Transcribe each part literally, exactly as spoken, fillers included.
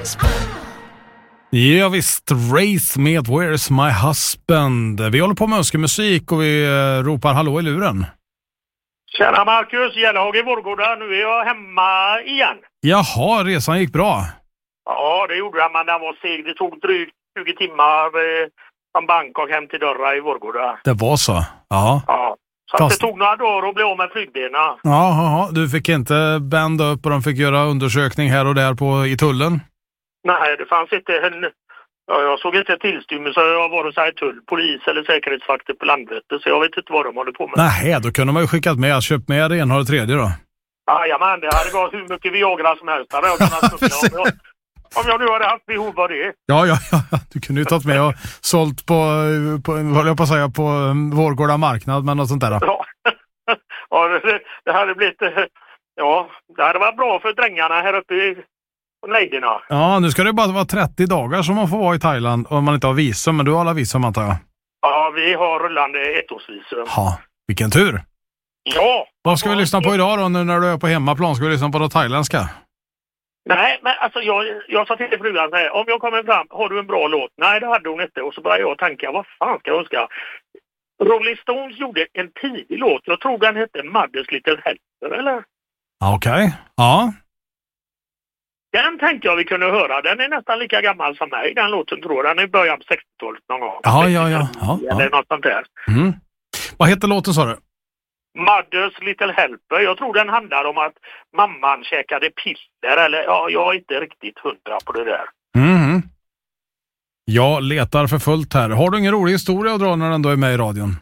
Ja visst, Race med Where's My Husband. Vi håller på med önskemusik och vi ropar hallå i luren. Tjena Marcus, Gällhag i Vårgårda. Nu är jag hemma igen. Jaha, resan gick bra. Ja, det gjorde jag, men den var seg. Det tog drygt tjugo timmar eh, från Bangkok hem till Dörra i Vårgårda. Det var så? Ja. Ja. Så Fast... det tog några dagar att bli av med flygbena. Jaha, du fick inte bända upp och de fick göra undersökning här och där på, i tullen? Nej, det fanns inte en... Ja, jag såg inte tillstymmelse. Jag var hos tull, polis eller säkerhetsvakter på Landvetter, så jag vet inte vad de håller på med. Nej, då kunde man ju skickat med, köpt med det ena och det tredje då. Jajamän, det hade varit hur mycket Viagra som helst. Hade jag kunnat om, jag, om jag nu hade haft behov av det. Ja, ja, ja. Du kunde ju tagit med och sålt på, på vad jag på att säga, på Vårgårda marknad, men något sånt där. Ja, ja det, det hade blivit... Ja, det hade varit bra för drängarna här uppe i nejderna. Ja, nu ska det bara vara trettio dagar som man får vara i Thailand om man inte har visum, men du har alla visum antar jag. Ja, vi har rullande ettårsvisum. Ja, vilken tur. Ja. Vad ska vi lyssna på idag då, nu när du är på hemmaplan? Ska vi lyssna på något thailändska? Nej, men alltså jag, jag sa till frugan så här, om jag kommer fram, har du en bra låt? Nej, det hade hon inte. Och så började jag tänka, vad fan ska jag önska? Rolling Stones gjorde en tidig låt. Jag tror den hette Mother's Little Helper, eller? Okej, okay. Ja. Den tänkte jag vi kunde höra. Den är nästan lika gammal som mig. Den låten tror jag. Den är i början på sextiotalet någon gång. Ja, ja, ja. ja, ja. Eller något sånt där. Mm. Vad heter låten, sa du? Mother's Little Helper. Jag tror den handlar om att mamman käkade piller. Eller ja, jag är inte riktigt hundra på det där. Mm. Jag letar för fullt här. Har du ingen rolig historia att dra när den ändå är med i radion?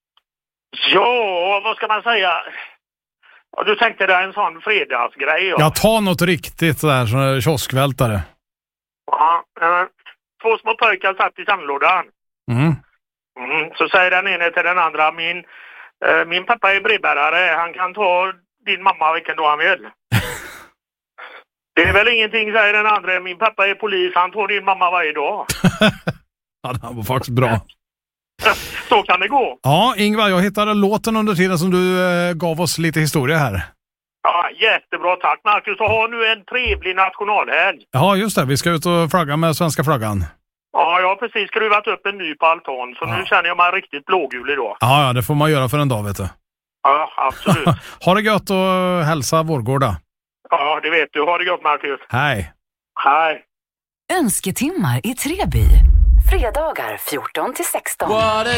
Ja, vad ska man säga? Ja, du tänkte det är en sån fredagsgrej. Ja, jag tar något riktigt sådär, sån kioskvältare. Ja, äh, två små pojkar satt i sandlådan. Mm. Mm, så säger den ene till den andra, min, äh, min pappa är brevbärare, han kan ta din mamma vilken dag han vill. Det är väl ingenting, säger den andra, min pappa är polis, han tar din mamma varje dag. Ja, det var faktiskt bra. Så kan det gå. Ja, Ingvar, jag hittade låten under tiden som du eh, gav oss lite historia här. Ja, jättebra, tack Marcus. Och ha nu en trevlig nationalhelg. Ja, just det. Vi ska ut och flagga med svenska flaggan. Ja, jag har precis skruvat upp en ny på altan, så ja. Nu känner jag mig riktigt blågul idag. Ja, ja, det får man göra för en dag, vet du. Ja, absolut. Ha det gött och hälsa Vårgårda. Ja, det vet du. Ha det gött, Marcus. Hej. Hej. Önsketimmar i Treby. Fredagar fjorton till sexton.